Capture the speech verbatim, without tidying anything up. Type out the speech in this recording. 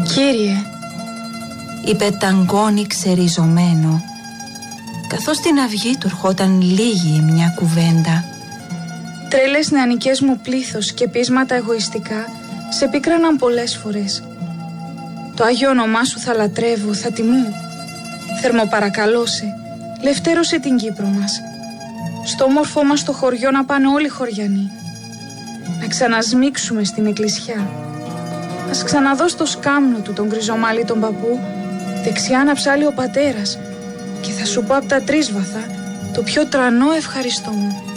«Κύριε», είπε ταγκόνι ξεριζωμένο, καθώς στην αυγή του ερχόταν λίγη μια κουβέντα. «Τρέλες νεανικές μου πλήθος και πείσματα εγωιστικά σε πίκραναν πολλές φορές. Το Άγιο όνομά σου θα λατρεύω, θα τιμώ. Θερμοπαρακαλώσε, λευτέρωσε την Κύπρο μας. Στο όμορφό μας το χωριό να πάνε όλοι οι χωριανοί. Να ξανασμίξουμε στην εκκλησιά. Ας ξαναδώ στο σκάμνο του τον κρυζομάλι τον παππού, δεξιά να ψάλει ο πατέρας, και θα σου πω απ' τα τρίσβαθα το πιο τρανό ευχαριστώ μου.